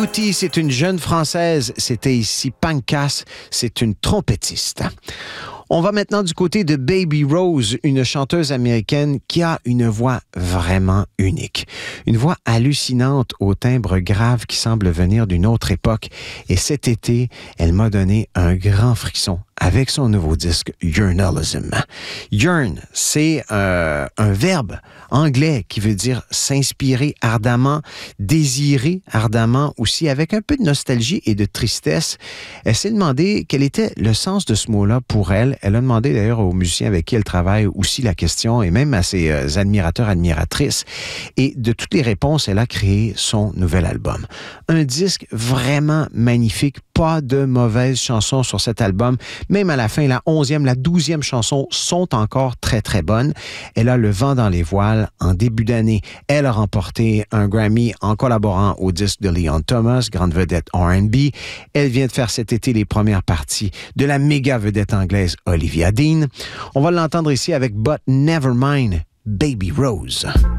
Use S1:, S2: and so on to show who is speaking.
S1: Agouti, c'est une jeune Française. C'était ici Pancas, c'est une trompettiste. On va maintenant du côté de Baby Rose, une chanteuse américaine qui a une voix vraiment unique. Une voix hallucinante au timbre grave qui semble venir d'une autre époque. Et cet été, elle m'a donné un grand frisson avec son nouveau disque Yearnalism. Yearn, c'est un verbe anglais qui veut dire s'inspirer ardemment, désirer ardemment aussi, avec un peu de nostalgie et de tristesse. Elle s'est demandé quel était le sens de ce mot-là pour elle. Elle a demandé d'ailleurs aux musiciens avec qui elle travaille aussi la question et même à ses admirateurs, admiratrices. Et de toutes les réponses, elle a créé son nouvel album. Un disque vraiment magnifique, pas de mauvaises chansons sur cet album. Même à la fin, la 11e, la 12e chanson sont encore très, très bonnes. Elle a le vent dans les voiles. En début d'année, elle a remporté un Grammy en collaborant au disque de Leon Thomas, grande vedette R&B. Elle vient de faire cet été les premières parties de la méga vedette anglaise Olivia Dean. On va l'entendre ici avec But Nevermind, Baby Rose.